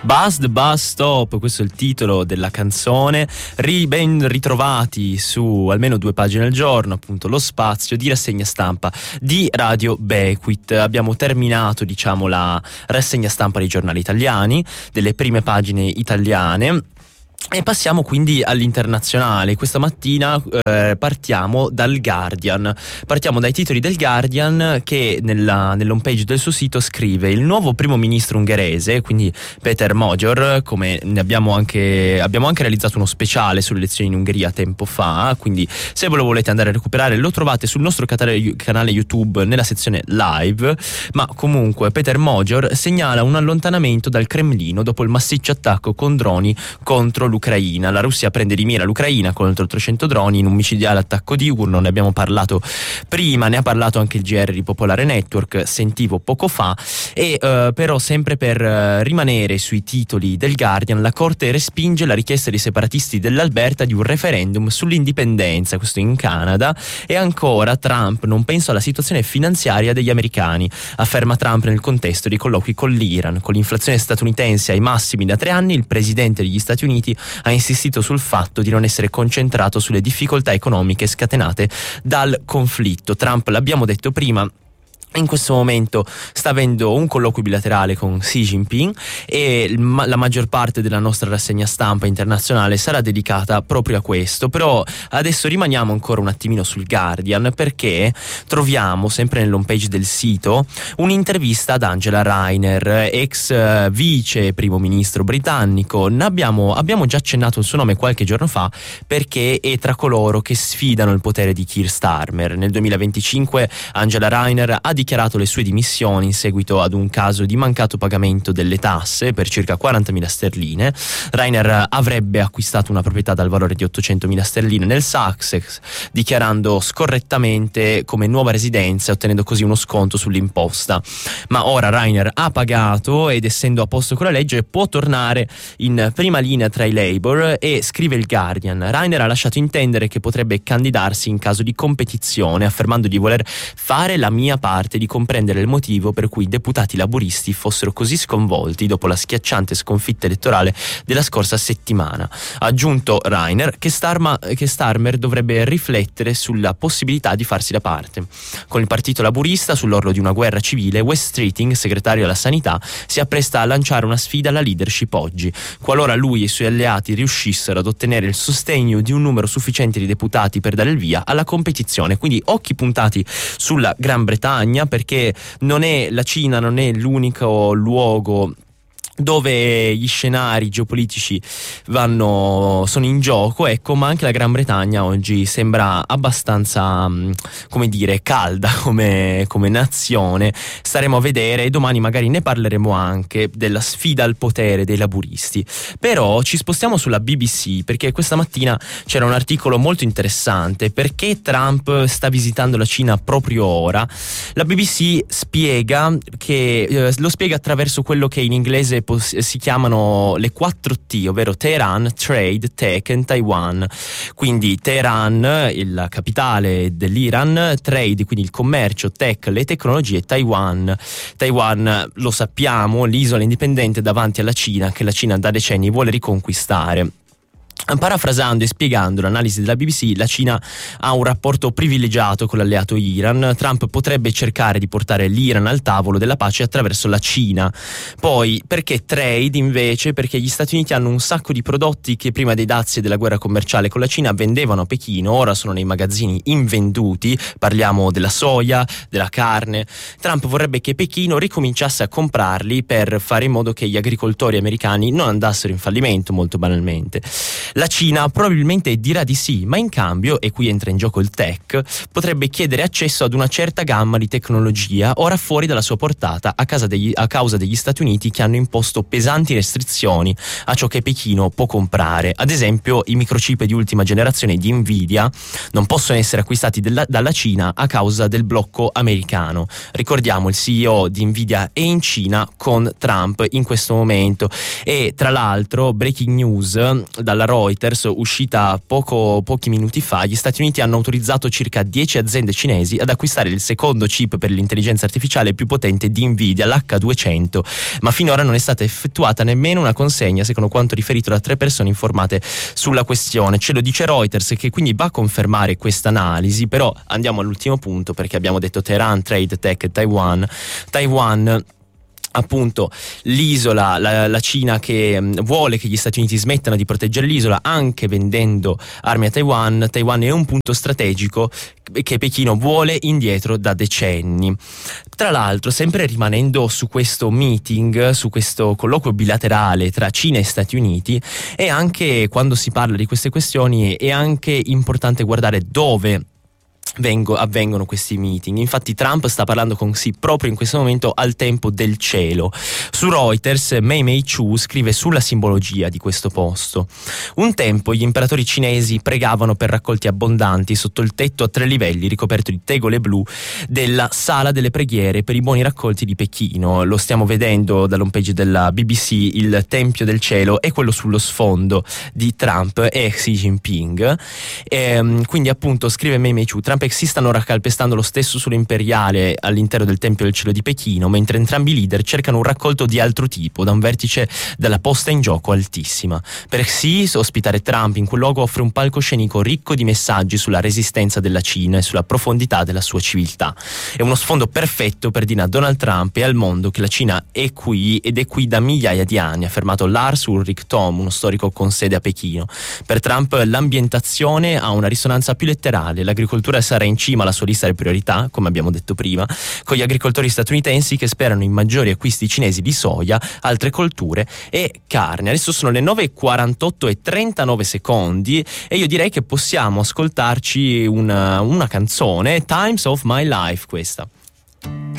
Buzz the Bus Stop, questo è il titolo della canzone. Ben ritrovati su almeno 2 pagine al giorno, appunto lo spazio di rassegna stampa di Radio Bequit. Abbiamo terminato, diciamo, la rassegna stampa dei giornali italiani, delle prime pagine italiane. E passiamo quindi all'internazionale. Questa mattina partiamo dal Guardian. Partiamo dai titoli del Guardian, che nell'home page del suo sito scrive: il nuovo primo ministro ungherese, quindi Péter Magyar, come ne abbiamo anche realizzato uno speciale sulle elezioni in Ungheria tempo fa, quindi se ve lo volete andare a recuperare lo trovate sul nostro canale YouTube nella sezione live. Ma comunque Péter Magyar segnala un allontanamento dal Cremlino dopo il massiccio attacco con droni contro l'Ucraina. La Russia prende di mira l'Ucraina con oltre 300 droni in un micidiale attacco diurno. Ne abbiamo parlato prima, ne ha parlato anche il GR di Popolare Network, sentivo poco fa. E però, sempre per rimanere sui titoli del Guardian, la Corte respinge la richiesta dei separatisti dell'Alberta di un referendum sull'indipendenza, questo in Canada. E ancora, Trump: non penso alla situazione finanziaria degli americani, afferma Trump nel contesto dei colloqui con l'Iran. Con l'inflazione statunitense ai massimi da 3 anni, il presidente degli Stati Uniti ha insistito sul fatto di non essere concentrato sulle difficoltà economiche scatenate dal conflitto. Trump, l'abbiamo detto prima, in questo momento sta avendo un colloquio bilaterale con Xi Jinping e la maggior parte della nostra rassegna stampa internazionale sarà dedicata proprio a questo. Però adesso rimaniamo ancora un attimino sul Guardian, perché troviamo sempre nell'home page del sito un'intervista ad Angela Rayner, ex vice primo ministro britannico. Abbiamo già accennato il suo nome qualche giorno fa, perché è tra coloro che sfidano il potere di Keir Starmer. Nel 2025 Angela Rayner ha dichiarato le sue dimissioni in seguito ad un caso di mancato pagamento delle tasse per circa 40.000 sterline. Rayner avrebbe acquistato una proprietà dal valore di 800.000 sterline nel Sussex, dichiarando scorrettamente come nuova residenza e ottenendo così uno sconto sull'imposta. Ma ora Rayner ha pagato ed, essendo a posto con la legge, può tornare in prima linea tra i Labour. E scrive il Guardian: Rayner ha lasciato intendere che potrebbe candidarsi in caso di competizione, affermando di voler fare la mia parte, di comprendere il motivo per cui i deputati laburisti fossero così sconvolti dopo la schiacciante sconfitta elettorale della scorsa settimana. Ha aggiunto Rayner che Starmer dovrebbe riflettere sulla possibilità di farsi da parte. Con il partito laburista sull'orlo di una guerra civile, Wes Streeting, segretario alla sanità, si appresta a lanciare una sfida alla leadership oggi. Qualora lui e i suoi alleati riuscissero ad ottenere il sostegno di un numero sufficiente di deputati per dare il via alla competizione. Quindi occhi puntati sulla Gran Bretagna, perché la Cina non è l'unico luogo dove gli scenari geopolitici sono in gioco, ecco, ma anche la Gran Bretagna oggi sembra abbastanza, come dire, calda come nazione. Staremo a vedere, e domani magari ne parleremo anche della sfida al potere dei laburisti. Però ci spostiamo sulla BBC, perché questa mattina c'era un articolo molto interessante: perché Trump sta visitando la Cina proprio ora. La BBC spiega che lo spiega attraverso quello che in inglese si chiamano le 4 T, ovvero Teheran, Trade, Tech e Taiwan. Quindi Teheran, la capitale dell'Iran; Trade, quindi il commercio; Tech, le tecnologie; Taiwan, lo sappiamo, l'isola indipendente davanti alla Cina, che la Cina da decenni vuole riconquistare. Parafrasando e spiegando l'analisi della BBC, la Cina ha un rapporto privilegiato con l'alleato Iran. Trump potrebbe cercare di portare l'Iran al tavolo della pace attraverso la Cina. Poi, perché trade invece? Perché gli Stati Uniti hanno un sacco di prodotti che prima dei dazi e della guerra commerciale con la Cina vendevano a Pechino, ora sono nei magazzini invenduti. Parliamo della soia, della carne. Trump vorrebbe che Pechino ricominciasse a comprarli per fare in modo che gli agricoltori americani non andassero in fallimento, molto banalmente. La Cina probabilmente dirà di sì, ma in cambio, e qui entra in gioco il tech, potrebbe chiedere accesso ad una certa gamma di tecnologia ora fuori dalla sua portata a causa degli Stati Uniti, che hanno imposto pesanti restrizioni a ciò che Pechino può comprare. Ad esempio, i microchip di ultima generazione di Nvidia non possono essere acquistati dalla Cina a causa del blocco americano. Ricordiamo, il CEO di Nvidia è in Cina con Trump in questo momento. E tra l'altro, breaking news dalla Reuters, uscita pochi minuti fa, gli Stati Uniti hanno autorizzato circa 10 aziende cinesi ad acquistare il secondo chip per l'intelligenza artificiale più potente di Nvidia, l'H200, ma finora non è stata effettuata nemmeno una consegna, secondo quanto riferito da 3 persone informate sulla questione. Ce lo dice Reuters, che quindi va a confermare questa analisi. Però andiamo all'ultimo punto, perché abbiamo detto Teheran, Trade, Tech e Taiwan, appunto l'isola, la Cina che vuole che gli Stati Uniti smettano di proteggere l'isola anche vendendo armi a Taiwan. Taiwan è un punto strategico che Pechino vuole indietro da decenni. Tra l'altro, sempre rimanendo su questo meeting, su questo colloquio bilaterale tra Cina e Stati Uniti, e anche quando si parla di queste questioni è anche importante guardare dove avvengono questi meeting. Infatti Trump sta parlando con Xi proprio in questo momento al Tempio del Cielo. Su Reuters Mei Chu scrive sulla simbologia di questo posto: un tempo gli imperatori cinesi pregavano per raccolti abbondanti sotto il tetto a 3 livelli ricoperto di tegole blu della sala delle preghiere per i buoni raccolti di Pechino. Lo stiamo vedendo dall'homepage della BBC, il Tempio del Cielo è quello sullo sfondo di Trump e Xi Jinping. Quindi appunto scrive Mei Chu, Trump e Xi stanno calpestando lo stesso suolo imperiale all'interno del Tempio del Cielo di Pechino, mentre entrambi i leader cercano un raccolto di altro tipo da un vertice dalla posta in gioco altissima. Per Xi, ospitare Trump in quel luogo offre un palcoscenico ricco di messaggi sulla resistenza della Cina e sulla profondità della sua civiltà. È uno sfondo perfetto per dire a Donald Trump e al mondo che la Cina è qui ed è qui da migliaia di anni, ha affermato Lars Ulrich Thom, uno storico con sede a Pechino. Per Trump l'ambientazione ha una risonanza più letterale, l'agricoltura sarà in cima alla sua lista di priorità, come abbiamo detto prima, con gli agricoltori statunitensi che sperano in maggiori acquisti cinesi di soia, altre colture e carne. Adesso sono le 9:48 e 39 secondi e io direi che possiamo ascoltarci una canzone, Times of My Life, questa.